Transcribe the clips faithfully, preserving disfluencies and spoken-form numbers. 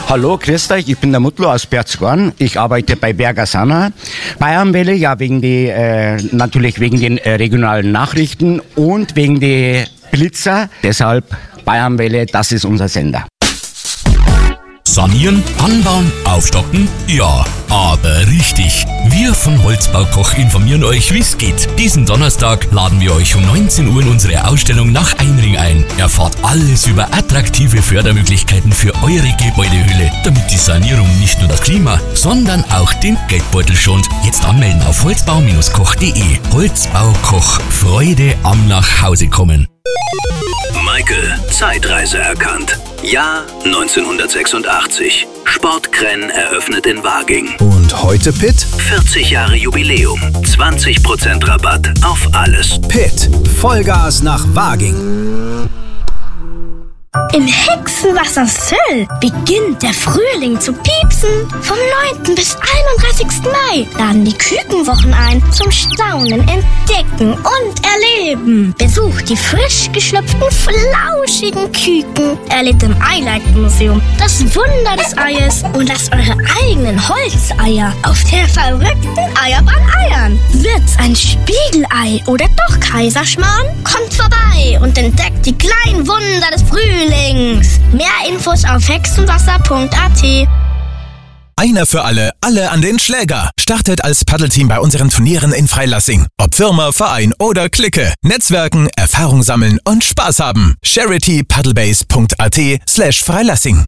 Hallo, grüßt euch, ich bin der Mutlu aus Berchtesgaden. Ich arbeite bei Berger Sanna. Bayernwelle, ja, wegen die, äh, natürlich wegen den äh, regionalen Nachrichten und wegen die Blitzer. Deshalb Bayernwelle, das ist unser Sender. Sanieren, anbauen, aufstocken? Ja, aber richtig. Wir von Holzbaukoch informieren euch, wie es geht. Diesen Donnerstag laden wir euch um neunzehn Uhr in unsere Ausstellung nach Einring ein. Erfahrt alles über attraktive Fördermöglichkeiten für eure Gebäudehülle, damit die Sanierung nicht nur das Klima, sondern auch den Geldbeutel schont. Jetzt anmelden auf holzbau koch punkt de. Holzbaukoch, Freude am Nachhausekommen. Michael, Zeitreise erkannt. Jahr neunzehnhundertsechsundachtzig. Sportkrenn eröffnet in Waging. Und heute Pitt? vierzig Jahre Jubiläum. zwanzig Prozent Rabatt auf alles. Pitt, Vollgas nach Waging. Im Hexenwasser Sylt beginnt der Frühling zu piepsen. Vom neunten bis einunddreißigsten Mai laden die Kükenwochen ein zum Staunen, Entdecken und Erleben. Besucht die frisch geschlüpften, flauschigen Küken. Erlebt im Eileitmuseum das Wunder des Eies und lasst eure eigenen Holzeier auf der verrückten Eierbahn eiern. Wird's ein Spiegelei oder doch Kaiserschmarrn? Kommt vorbei und entdeckt die kleinen Wunder des Frühlings. Mehr Infos auf hexenwasser punkt a t. Einer für alle, alle an den Schläger. Startet als Paddelteam bei unseren Turnieren in Freilassing. Ob Firma, Verein oder Clique. Netzwerken, Erfahrung sammeln und Spaß haben. charity paddlebase punkt a t slash Freilassing.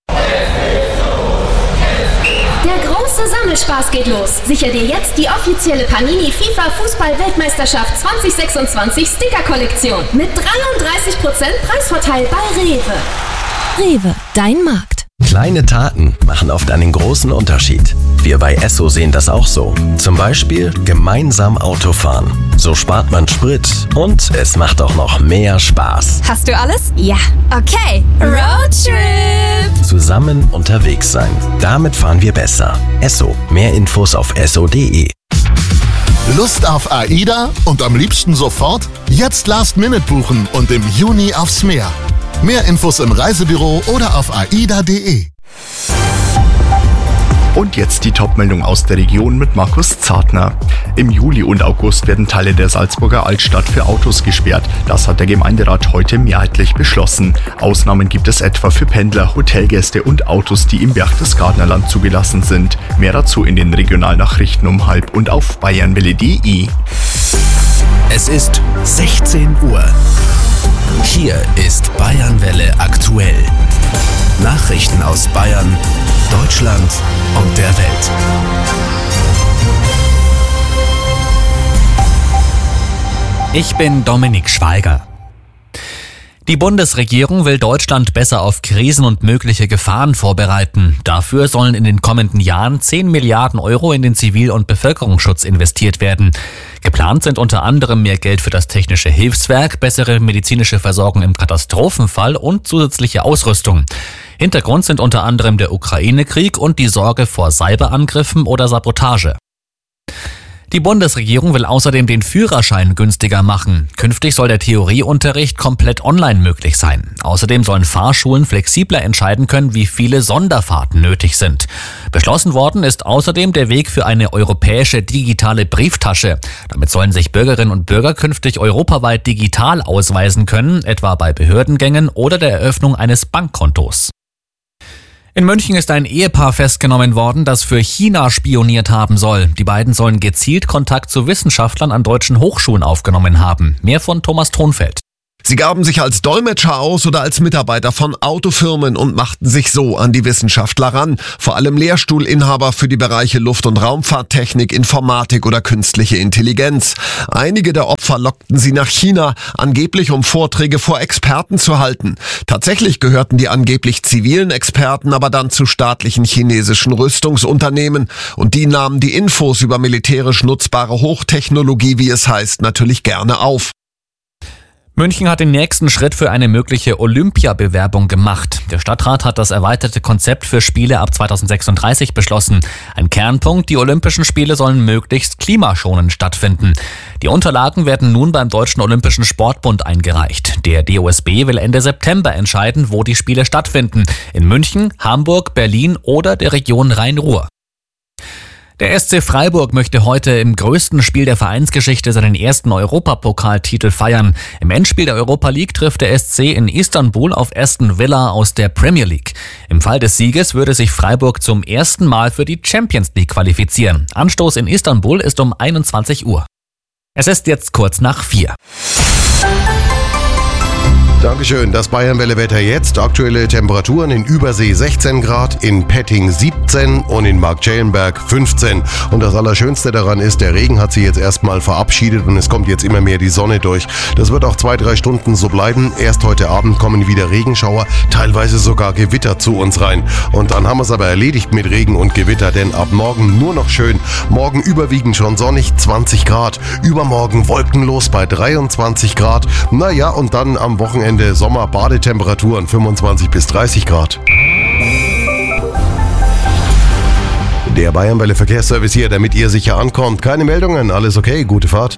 Der große Sammelspaß geht los. Sicher dir jetzt die offizielle Panini FIFA Fußball-Weltmeisterschaft zwanzig sechsundzwanzig Sticker-Kollektion mit dreiunddreißig Prozent Preisvorteil bei Rewe. Rewe, dein Markt. Kleine Taten machen oft einen großen Unterschied. Wir bei Esso sehen das auch so. Zum Beispiel gemeinsam Autofahren. So spart man Sprit und es macht auch noch mehr Spaß. Hast du alles? Ja. Okay. Roadtrip. Zusammen unterwegs sein. Damit fahren wir besser. Esso. Mehr Infos auf esso punkt de. Lust auf AIDA und am liebsten sofort? Jetzt Last Minute buchen und im Juni aufs Meer. Mehr Infos im Reisebüro oder auf aida punkt de. Und jetzt die Top-Meldung aus der Region mit Markus Zartner. Im Juli und August werden Teile der Salzburger Altstadt für Autos gesperrt. Das hat der Gemeinderat heute mehrheitlich beschlossen. Ausnahmen gibt es etwa für Pendler, Hotelgäste und Autos, die im Berchtesgadenerland zugelassen sind. Mehr dazu in den Regionalnachrichten um halb und auf bayernwelle punkt de. Es ist sechzehn Uhr. Hier ist Bayernwelle aktuell. Nachrichten aus Bayern, Deutschland und der Welt. Ich bin Dominik Schweiger. Die Bundesregierung will Deutschland besser auf Krisen und mögliche Gefahren vorbereiten. Dafür sollen in den kommenden Jahren zehn Milliarden Euro in den Zivil- und Bevölkerungsschutz investiert werden. Geplant sind unter anderem mehr Geld für das technische Hilfswerk, bessere medizinische Versorgung im Katastrophenfall und zusätzliche Ausrüstung. Hintergrund sind unter anderem der Ukraine-Krieg und die Sorge vor Cyberangriffen oder Sabotage. Die Bundesregierung will außerdem den Führerschein günstiger machen. Künftig soll der Theorieunterricht komplett online möglich sein. Außerdem sollen Fahrschulen flexibler entscheiden können, wie viele Sonderfahrten nötig sind. Beschlossen worden ist außerdem der Weg für eine europäische digitale Brieftasche. Damit sollen sich Bürgerinnen und Bürger künftig europaweit digital ausweisen können, etwa bei Behördengängen oder der Eröffnung eines Bankkontos. In München ist ein Ehepaar festgenommen worden, das für China spioniert haben soll. Die beiden sollen gezielt Kontakt zu Wissenschaftlern an deutschen Hochschulen aufgenommen haben. Mehr von Thomas Thronfeld. Sie gaben sich als Dolmetscher aus oder als Mitarbeiter von Autofirmen und machten sich so an die Wissenschaftler ran. Vor allem Lehrstuhlinhaber für die Bereiche Luft- und Raumfahrttechnik, Informatik oder künstliche Intelligenz. Einige der Opfer lockten sie nach China, angeblich um Vorträge vor Experten zu halten. Tatsächlich gehörten die angeblich zivilen Experten aber dann zu staatlichen chinesischen Rüstungsunternehmen. Und die nahmen die Infos über militärisch nutzbare Hochtechnologie, wie es heißt, natürlich gerne auf. München hat den nächsten Schritt für eine mögliche Olympiabewerbung gemacht. Der Stadtrat hat das erweiterte Konzept für Spiele ab zweitausendsechsunddreißig beschlossen. Ein Kernpunkt, die Olympischen Spiele sollen möglichst klimaschonend stattfinden. Die Unterlagen werden nun beim Deutschen Olympischen Sportbund eingereicht. Der D O S B will Ende September entscheiden, wo die Spiele stattfinden. In München, Hamburg, Berlin oder der Region Rhein-Ruhr. Der S C Freiburg möchte heute im größten Spiel der Vereinsgeschichte seinen ersten Europapokaltitel feiern. Im Endspiel der Europa League trifft der S C in Istanbul auf Aston Villa aus der Premier League. Im Fall des Sieges würde sich Freiburg zum ersten Mal für die Champions League qualifizieren. Anstoß in Istanbul ist um einundzwanzig Uhr. Es ist jetzt kurz nach vier. Dankeschön. Das Bayernwelle-Wetter jetzt. Aktuelle Temperaturen in Übersee sechzehn Grad, in Petting siebzehn und in Marktschellenberg fünfzehn. Und das Allerschönste daran ist, der Regen hat sich jetzt erstmal verabschiedet und es kommt jetzt immer mehr die Sonne durch. Das wird auch zwei, drei Stunden so bleiben. Erst heute Abend kommen wieder Regenschauer, teilweise sogar Gewitter zu uns rein. Und dann haben wir es aber erledigt mit Regen und Gewitter, denn ab morgen nur noch schön. Morgen überwiegend schon sonnig, zwanzig Grad. Übermorgen wolkenlos bei dreiundzwanzig Grad. Naja, und dann am Wochenende Sommer-Badetemperaturen fünfundzwanzig bis dreißig Grad. Der Bayernwelle Verkehrsservice hier, damit ihr sicher ankommt. Keine Meldungen, alles okay, gute Fahrt.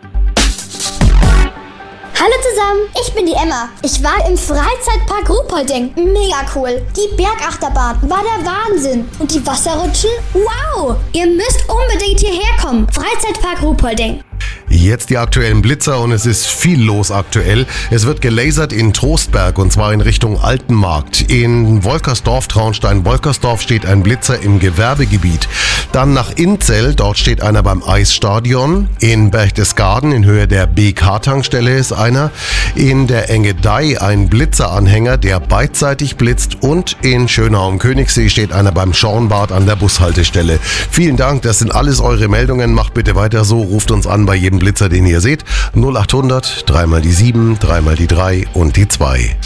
Hallo zusammen, ich bin die Emma. Ich war im Freizeitpark Ruhpolding. Mega cool. Die Bergachterbahn war der Wahnsinn. Und die Wasserrutschen? Wow! Ihr müsst unbedingt hierher kommen. Freizeitpark Ruhpolding. Jetzt die aktuellen Blitzer und es ist viel los aktuell. Es wird gelasert in Trostberg und zwar in Richtung Altenmarkt. In Wolkersdorf, Traunstein-Wolkersdorf steht ein Blitzer im Gewerbegebiet. Dann nach Inzell, dort steht einer beim Eisstadion. In Berchtesgaden in Höhe der B K-Tankstelle ist einer. In der Engedei ein Blitzeranhänger, der beidseitig blitzt. Und in Schönau am Königssee steht einer beim Schornbad an der Bushaltestelle. Vielen Dank, das sind alles eure Meldungen. Macht bitte weiter so, ruft uns an bei jedem Blitzer, den ihr seht. null achthundert, dreimal die sieben, dreimal die drei und die zwei.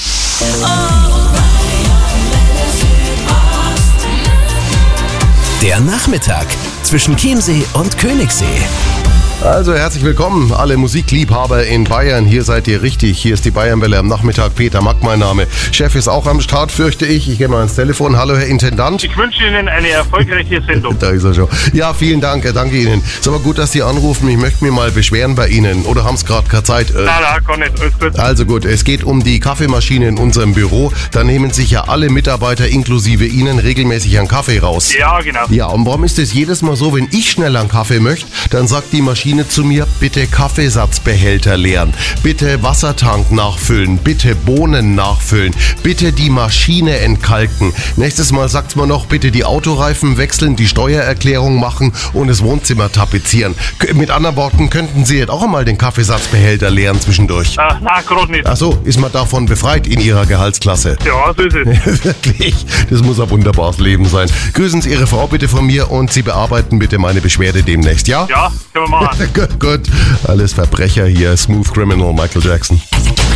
Der Nachmittag zwischen Chiemsee und Königssee. Also herzlich willkommen, alle Musikliebhaber in Bayern. Hier seid ihr richtig. Hier ist die Bayernwelle am Nachmittag. Peter Mack mein Name. Chef ist auch am Start, fürchte ich. Ich gehe mal ans Telefon. Hallo, Herr Intendant. Ich wünsche Ihnen eine erfolgreiche Sendung. Da ist er schon. Ja, vielen Dank. Danke Ihnen. Ist aber gut, dass Sie anrufen. Ich möchte mich mal beschweren bei Ihnen. Oder haben Sie gerade keine Zeit? Nein, nein, gar nicht. Alles gut. Also gut, es geht um die Kaffeemaschine in unserem Büro. Da nehmen sich ja alle Mitarbeiter inklusive Ihnen regelmäßig einen Kaffee raus. Ja, genau. Ja, und warum ist es jedes Mal so, wenn ich schnell einen Kaffee möchte, dann sagt die Maschine zu mir, bitte Kaffeesatzbehälter leeren, bitte Wassertank nachfüllen, bitte Bohnen nachfüllen, bitte die Maschine entkalken. Nächstes Mal sagt's mir noch, bitte die Autoreifen wechseln, die Steuererklärung machen und das Wohnzimmer tapezieren. K- mit anderen Worten, könnten Sie jetzt auch einmal den Kaffeesatzbehälter leeren zwischendurch? Ah, nein, gerade nicht. Ach so, ist man davon befreit in Ihrer Gehaltsklasse? Ja, so ist es. Wirklich, das muss ein wunderbares Leben sein. Grüßen Sie Ihre Frau bitte von mir und Sie bearbeiten bitte meine Beschwerde demnächst, ja? Ja, können wir machen. Gut, gut. Alles Verbrecher hier. Smooth Criminal, Michael Jackson.